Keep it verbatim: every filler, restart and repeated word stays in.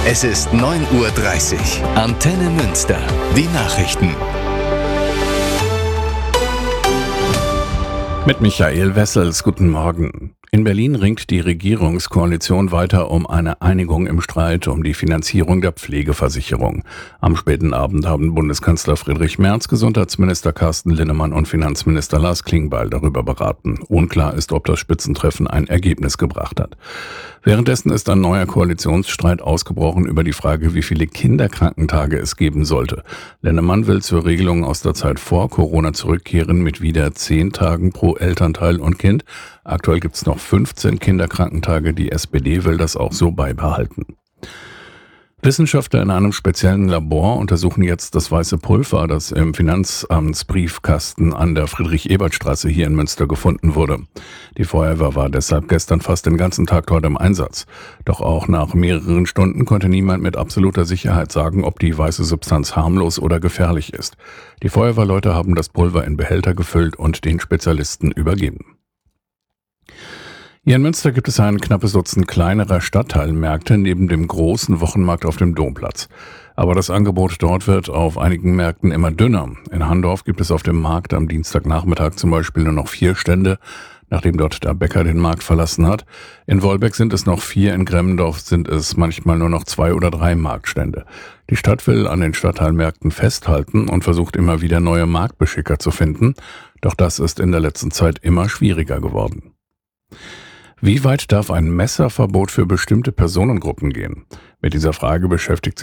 Es ist neun Uhr dreißig. Antenne Münster. Die Nachrichten. Mit Michael Wessels, guten Morgen. In Berlin ringt die Regierungskoalition weiter um eine Einigung im Streit um die Finanzierung der Pflegeversicherung. Am späten Abend haben Bundeskanzler Friedrich Merz, Gesundheitsminister Carsten Linnemann und Finanzminister Lars Klingbeil darüber beraten. Unklar ist, ob das Spitzentreffen ein Ergebnis gebracht hat. Währenddessen ist ein neuer Koalitionsstreit ausgebrochen über die Frage, wie viele Kinderkrankentage es geben sollte. Linnemann will zur Regelung aus der Zeit vor Corona zurückkehren mit wieder zehn Tagen pro Elternteil und Kind. Aktuell gibt es noch fünfzehn Kinderkrankentage. Die S P D will das auch so beibehalten. Wissenschaftler in einem speziellen Labor untersuchen jetzt das weiße Pulver, das im Finanzamtsbriefkasten an der Friedrich-Ebert-Straße hier in Münster gefunden wurde. Die Feuerwehr war deshalb gestern fast den ganzen Tag dort im Einsatz. Doch auch nach mehreren Stunden konnte niemand mit absoluter Sicherheit sagen, ob die weiße Substanz harmlos oder gefährlich ist. Die Feuerwehrleute haben das Pulver in Behälter gefüllt und den Spezialisten übergeben. Hier in Münster gibt es ein knappes Dutzend kleinerer Stadtteilmärkte neben dem großen Wochenmarkt auf dem Domplatz. Aber das Angebot dort wird auf einigen Märkten immer dünner. In Handorf gibt es auf dem Markt am Dienstagnachmittag zum Beispiel nur noch vier Stände, nachdem dort der Bäcker den Markt verlassen hat. In Wolbeck sind es noch vier, in Gremmendorf sind es manchmal nur noch zwei oder drei Marktstände. Die Stadt will an den Stadtteilmärkten festhalten und versucht immer wieder neue Marktbeschicker zu finden. Doch das ist in der letzten Zeit immer schwieriger geworden. Wie weit darf ein Messerverbot für bestimmte Personengruppen gehen? Mit dieser Frage beschäftigt